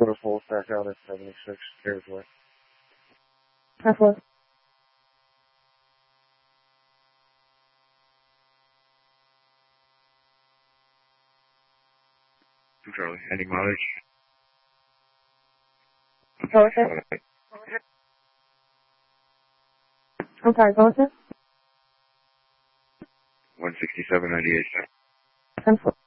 Put a full stack out at 76 Carriageway. Half low. Charlie, any mileage? What was it? I'm sorry, what was it? 167.98. 10-4.